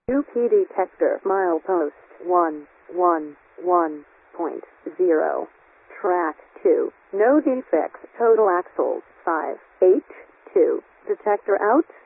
UP detector milepost 111.0. Track 2. No defects. Total axles 582. Detector out.